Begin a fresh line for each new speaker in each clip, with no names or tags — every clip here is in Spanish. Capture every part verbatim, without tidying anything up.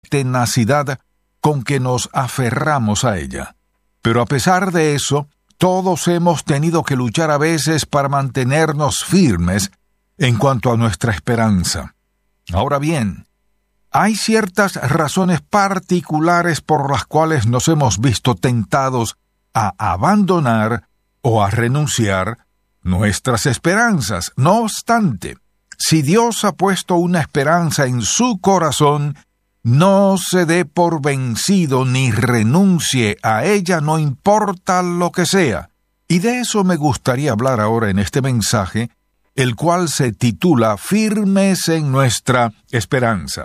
tenacidad con que nos aferramos a ella. Pero a pesar de eso, todos hemos tenido que luchar a veces para mantenernos firmes en cuanto a nuestra esperanza. Ahora bien, hay ciertas razones particulares por las cuales nos hemos visto tentados a abandonar o a renunciar nuestras esperanzas. No obstante, si Dios ha puesto una esperanza en su corazón, no se dé por vencido ni renuncie a ella, no importa lo que sea. Y de eso me gustaría hablar ahora en este mensaje, el cual se titula Firmes en nuestra esperanza.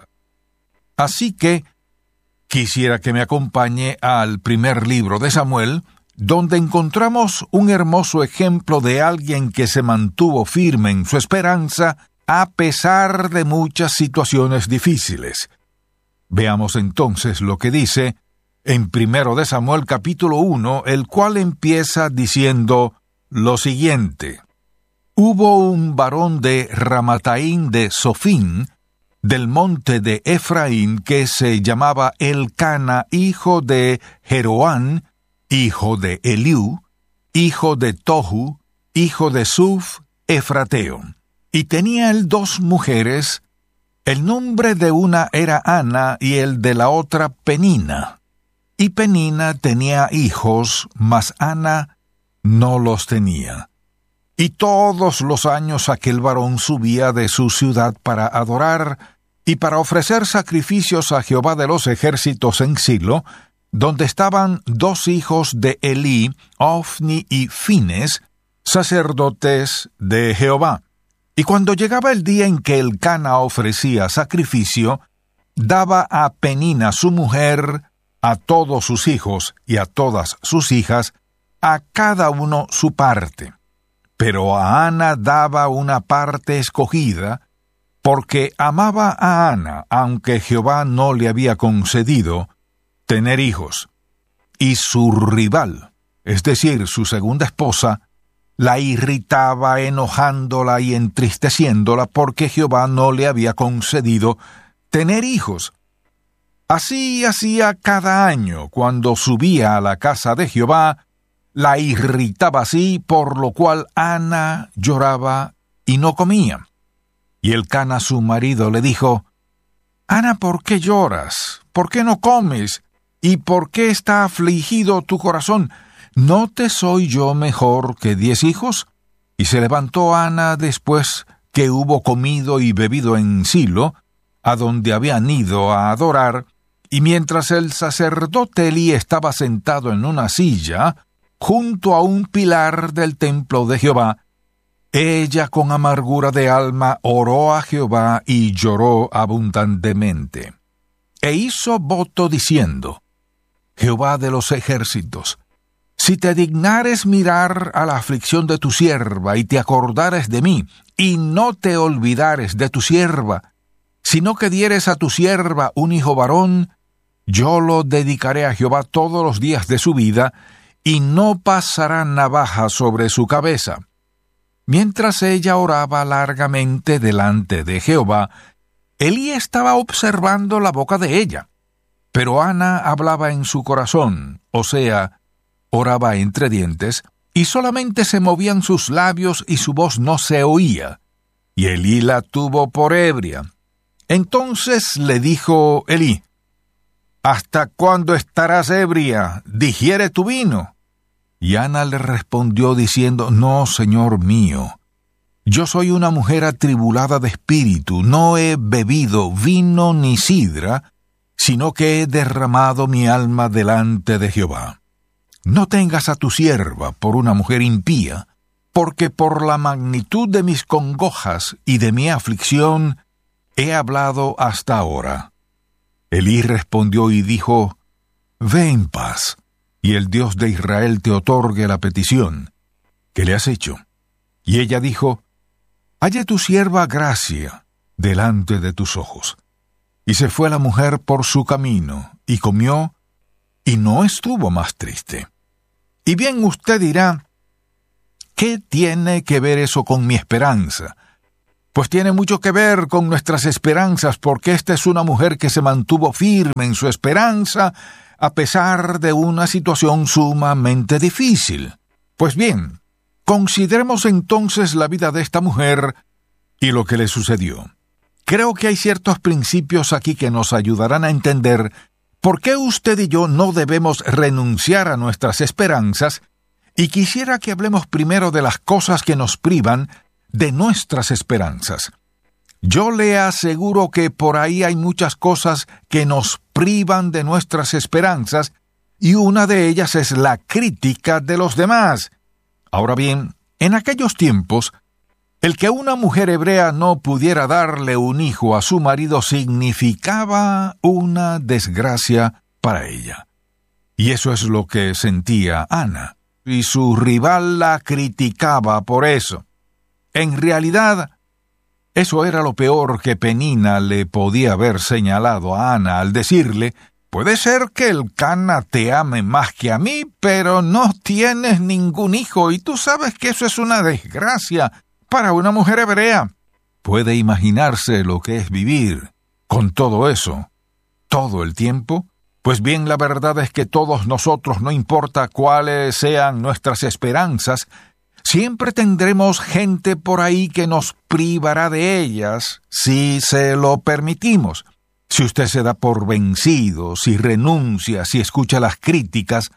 Así que quisiera que me acompañe al primer libro de Samuel, donde encontramos un hermoso ejemplo de alguien que se mantuvo firme en su esperanza a pesar de muchas situaciones difíciles. Veamos entonces lo que dice en primero de Samuel capítulo uno, el cual empieza diciendo lo siguiente: Hubo un varón de Ramataim de Sofín, del monte de Efraín, que se llamaba Elcana, hijo de Jeroán, hijo de Eliú, hijo de Tohu, hijo de Suf, Efrateo. Y tenía él dos mujeres. El nombre de una era Ana y el de la otra Penina. Y Penina tenía hijos, mas Ana no los tenía. Y todos los años aquel varón subía de su ciudad para adorar y para ofrecer sacrificios a Jehová de los ejércitos en Silo, donde estaban dos hijos de Elí, Ofni y Fines, sacerdotes de Jehová. Y cuando llegaba el día en que Elcana ofrecía sacrificio, daba a Penina su mujer, a todos sus hijos y a todas sus hijas, a cada uno su parte. Pero a Ana daba una parte escogida, porque amaba a Ana, aunque Jehová no le había concedido tener hijos. Y su rival, es decir, su segunda esposa, la irritaba enojándola y entristeciéndola porque Jehová no le había concedido tener hijos. Así hacía cada año cuando subía a la casa de Jehová, la irritaba así, por lo cual Ana lloraba y no comía. Y Elcana su marido le dijo: Ana, ¿por qué lloras? ¿Por qué no comes? ¿Y por qué está afligido tu corazón? ¿No te soy yo mejor que diez hijos? Y se levantó Ana después que hubo comido y bebido en Silo, a donde habían ido a adorar, y mientras el sacerdote Elí estaba sentado en una silla, junto a un pilar del templo de Jehová, ella con amargura de alma oró a Jehová y lloró abundantemente. E hizo voto diciendo: Jehová de los ejércitos, si te dignares mirar a la aflicción de tu sierva y te acordares de mí, y no te olvidares de tu sierva, sino que dieres a tu sierva un hijo varón, yo lo dedicaré a Jehová todos los días de su vida, y no pasará navaja sobre su cabeza. Mientras ella oraba largamente delante de Jehová, Elí estaba observando la boca de ella. Pero Ana hablaba en su corazón, o sea, oraba entre dientes, y solamente se movían sus labios y su voz no se oía. Y Elí la tuvo por ebria. Entonces le dijo Elí: ¿Hasta cuándo estarás ebria? Digiere tu vino. Y Ana le respondió diciendo: No, señor mío, yo soy una mujer atribulada de espíritu, no he bebido vino ni sidra, sino que he derramado mi alma delante de Jehová. No tengas a tu sierva por una mujer impía, porque por la magnitud de mis congojas y de mi aflicción he hablado hasta ahora. Elí respondió y dijo: Ve en paz, y el Dios de Israel te otorgue la petición que le has hecho. Y ella dijo: Halle tu sierva gracia delante de tus ojos. Y se fue la mujer por su camino, y comió, y no estuvo más triste. Y bien usted dirá: ¿qué tiene que ver eso con mi esperanza? pues tiene mucho que ver con nuestras esperanzas, porque esta es una mujer que se mantuvo firme en su esperanza a pesar de una situación sumamente difícil. Pues bien, consideremos entonces la vida de esta mujer y lo que le sucedió. Creo que hay ciertos principios aquí que nos ayudarán a entender por qué usted y yo no debemos renunciar a nuestras esperanzas, y quisiera que hablemos primero de las cosas que nos privan de nuestras esperanzas. Yo le aseguro que por ahí hay muchas cosas que nos privan de nuestras esperanzas, y una de ellas es la crítica de los demás. Ahora bien, en aquellos tiempos, el que una mujer hebrea no pudiera darle un hijo a su marido significaba una desgracia para ella. Y eso es lo que sentía Ana, y su rival la criticaba por eso. En realidad, eso era lo peor que Penina le podía haber señalado a Ana al decirle: puede ser que el Cana te ame más que a mí, pero no tienes ningún hijo, y tú sabes que eso es una desgracia para una mujer hebrea. ¿Puede imaginarse lo que es vivir con todo eso todo el tiempo? Pues bien, la verdad es que todos nosotros, no importa cuáles sean nuestras esperanzas, siempre tendremos gente por ahí que nos privará de ellas si se lo permitimos. Si usted se da por vencido, si renuncia, si escucha las críticas,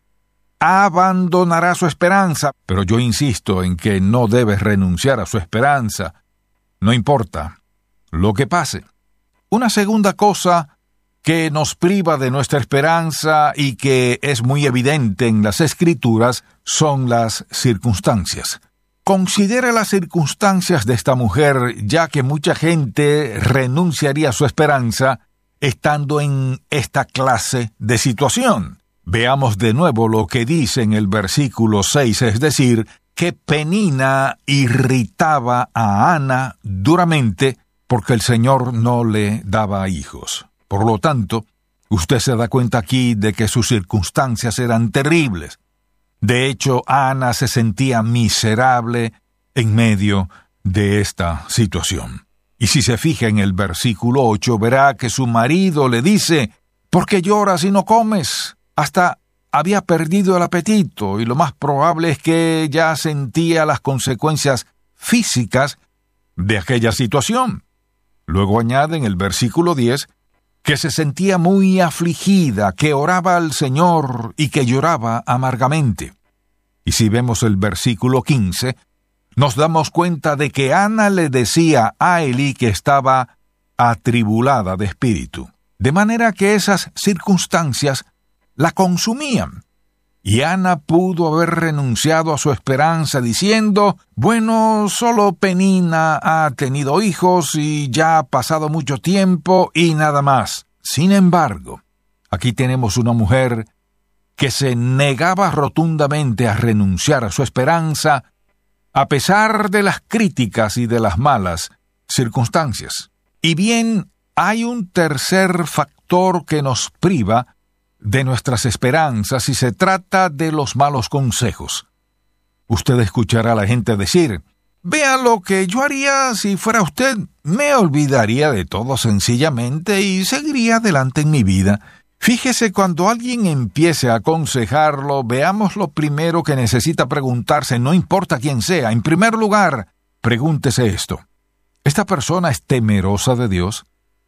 abandonará su esperanza. Pero yo insisto en que no debe renunciar a su esperanza. No importa lo que pase. Una segunda cosa que nos priva de nuestra esperanza y que es muy evidente en las Escrituras son las circunstancias. Considere las circunstancias de esta mujer, ya que mucha gente renunciaría a su esperanza estando en esta clase de situación. Veamos de nuevo lo que dice en el versículo seis, es decir, que Penina irritaba a Ana duramente porque el Señor no le daba hijos. Por lo tanto, usted se da cuenta aquí de que sus circunstancias eran terribles. De hecho, Ana se sentía miserable en medio de esta situación. Y si se fija en el versículo ocho, verá que su marido le dice: ¿por qué lloras y no comes? Hasta había perdido el apetito, y lo más probable es que ya sentía las consecuencias físicas de aquella situación. Luego añade en el versículo diez que se sentía muy afligida, que oraba al Señor y que lloraba amargamente. Y si vemos el versículo quince, nos damos cuenta de que Ana le decía a Elí que estaba atribulada de espíritu, de manera que esas circunstancias la consumían. Y Ana pudo haber renunciado a su esperanza diciendo: bueno, solo Penina ha tenido hijos y ya ha pasado mucho tiempo y nada más. Sin embargo, aquí tenemos una mujer que se negaba rotundamente a renunciar a su esperanza a pesar de las críticas y de las malas circunstancias. Y bien, hay un tercer factor que nos priva de nuestras esperanzas y se trata de los malos consejos. Usted escuchará a la gente decir: vea lo que yo haría si fuera usted. Me olvidaría de todo sencillamente y seguiría adelante en mi vida. Fíjese, cuando alguien empiece a aconsejarlo, veamos lo primero que necesita preguntarse, no importa quién sea. En primer lugar, pregúntese esto: ¿esta persona es temerosa de Dios?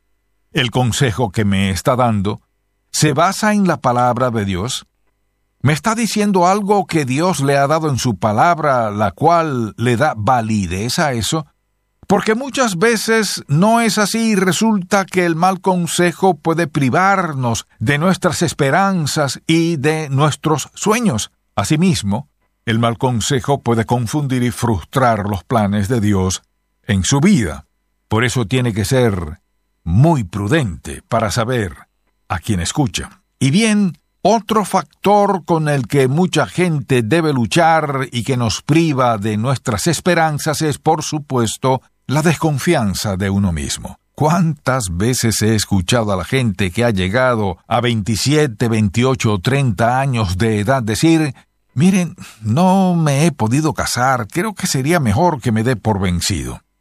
¿El consejo que me está dando se basa en la palabra de Dios? ¿Me está diciendo algo que Dios le ha dado en su palabra, la cual le da validez a eso? Porque muchas veces no es así y resulta que el mal consejo puede privarnos de nuestras esperanzas y de nuestros sueños. Asimismo, el mal consejo puede confundir y frustrar los planes de Dios en su vida. Por eso tiene que ser muy prudente para saber a quién escucha. Y bien, otro factor con el que mucha gente debe luchar y que nos priva de nuestras esperanzas es, por supuesto, la desconfianza de uno mismo. ¿Cuántas veces he escuchado a la gente que ha llegado a veintisiete, veintiocho o treinta años de edad decir: miren, no me he podido casar, creo que sería mejor que me dé por vencido?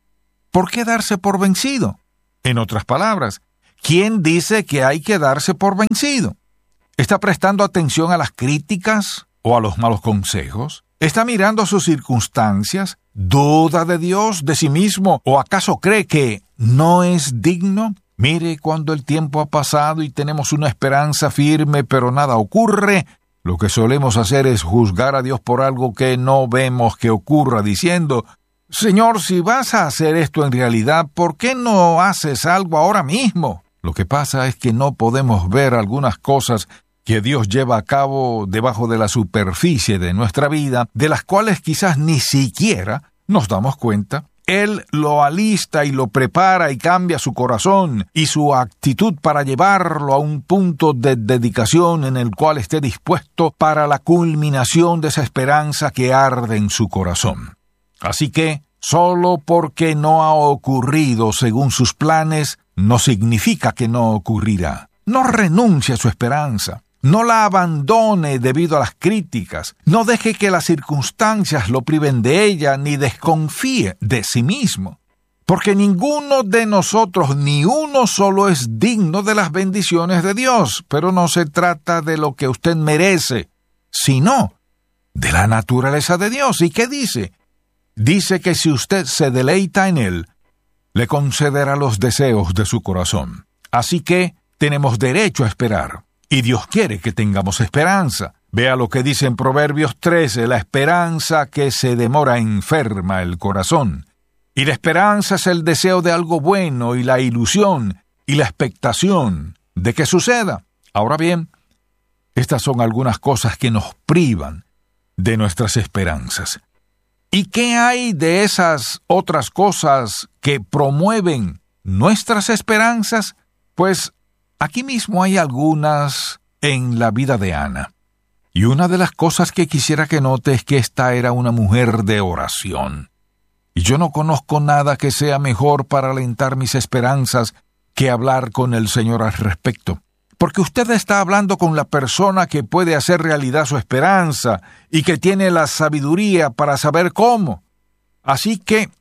¿por qué darse por vencido? En otras palabras, ¿quién dice que hay que darse por vencido? ¿Está prestando atención a las críticas o a los malos consejos? ¿Está mirando sus circunstancias? ¿Duda de Dios, de sí mismo? ¿O acaso cree que no es digno? Mire, cuando el tiempo ha pasado y tenemos una esperanza firme, pero nada ocurre, lo que solemos hacer es juzgar a Dios por algo que no vemos que ocurra, diciendo: Señor, si vas a hacer esto en realidad, ¿por qué no haces algo ahora mismo? Lo que pasa es que no podemos ver algunas cosas que Dios lleva a cabo debajo de la superficie de nuestra vida, de las cuales quizás ni siquiera nos damos cuenta. Él lo alista y lo prepara y cambia su corazón y su actitud para llevarlo a un punto de dedicación en el cual esté dispuesto para la culminación de esa esperanza que arde en su corazón. Así que, solo porque no ha ocurrido según sus planes, no significa que no ocurrirá. No renuncie a su esperanza. No la abandone debido a las críticas. No deje que las circunstancias lo priven de ella, ni desconfíe de sí mismo. Porque ninguno de nosotros, ni uno solo, es digno de las bendiciones de Dios. Pero no se trata de lo que usted merece, sino de la naturaleza de Dios. ¿Y qué dice? Dice que si usted se deleita en Él, le concederá los deseos de su corazón. Así que tenemos derecho a esperar. Y Dios quiere que tengamos esperanza. Vea lo que dice en Proverbios trece, la esperanza que se demora enferma el corazón. Y la esperanza es el deseo de algo bueno y la ilusión y la expectación de que suceda. Ahora bien, estas son algunas cosas que nos privan de nuestras esperanzas. ¿Y qué hay de esas otras cosas que promueven nuestras esperanzas? Pues aquí mismo hay algunas en la vida de Ana. Y una de las cosas que quisiera que note es que esta era una mujer de oración. Y yo no conozco nada que sea mejor para alentar mis esperanzas que hablar con el Señor al respecto. Porque usted está hablando con la persona que puede hacer realidad su esperanza y que tiene la sabiduría para saber cómo. Así que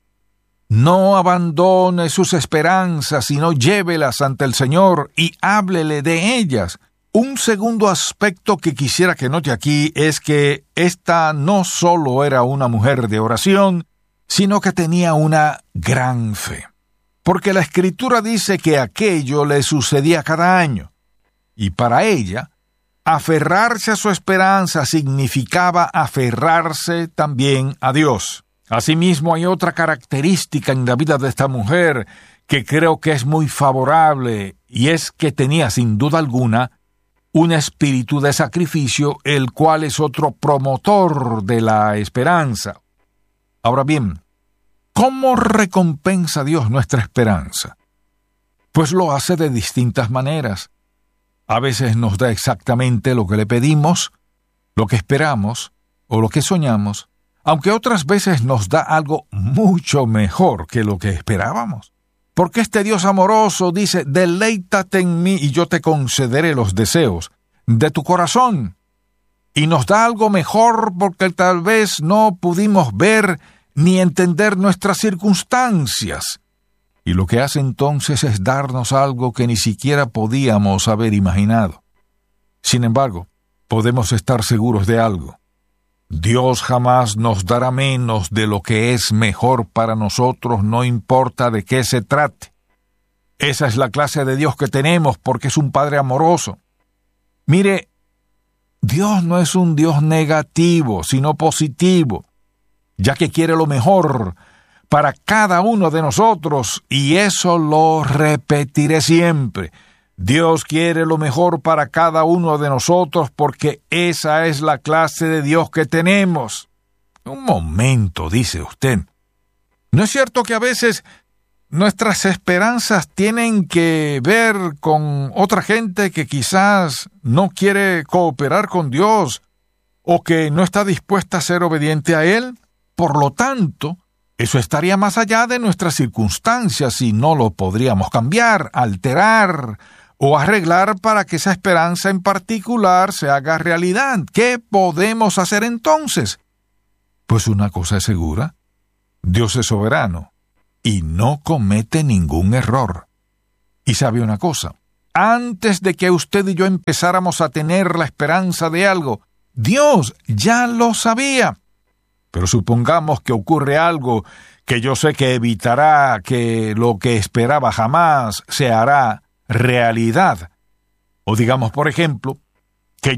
no abandone sus esperanzas, sino llévelas ante el Señor y háblele de ellas. Un segundo aspecto que quisiera que note aquí es que esta no solo era una mujer de oración, sino que tenía una gran fe. Porque la Escritura dice que aquello le sucedía cada año. Y para ella, aferrarse a su esperanza significaba aferrarse también a Dios. Asimismo, hay otra característica en la vida de esta mujer que creo que es muy favorable, y es que tenía sin duda alguna un espíritu de sacrificio, el cual es otro promotor de la esperanza. Ahora bien, ¿cómo recompensa Dios nuestra esperanza? Pues lo hace de distintas maneras. A veces nos da exactamente lo que le pedimos, lo que esperamos o lo que soñamos, aunque otras veces nos da algo mucho mejor que lo que esperábamos. Porque este Dios amoroso dice: deleítate en mí y yo te concederé los deseos de tu corazón. Y nos da algo mejor porque tal vez no pudimos ver ni entender nuestras circunstancias. Y lo que hace entonces es darnos algo que ni siquiera podíamos haber imaginado. Sin embargo, podemos estar seguros de algo. Dios jamás nos dará menos de lo que es mejor para nosotros, no importa de qué se trate. Esa es la clase de Dios que tenemos, porque es un Padre amoroso. Mire, Dios no es un Dios negativo, sino positivo, ya que quiere lo mejor para cada uno de nosotros, y eso lo repetiré siempre. Dios quiere lo mejor para cada uno de nosotros porque esa es la clase de Dios que tenemos. Un momento, dice usted. ¿No es cierto que a veces nuestras esperanzas tienen que ver con otra gente que quizás no quiere cooperar con Dios o que no está dispuesta a ser obediente a Él? Por lo tanto, eso estaría más allá de nuestras circunstancias y no lo podríamos cambiar, alterar o arreglar para que esa esperanza en particular se haga realidad. ¿Qué podemos hacer entonces? Pues una cosa es segura: Dios es soberano, y no comete ningún error. Y sabe una cosa, antes de que usted y yo empezáramos a tener la esperanza de algo, Dios ya lo sabía. Pero supongamos que ocurre algo que yo sé que evitará que lo que esperaba jamás se hará realidad. O digamos, por ejemplo,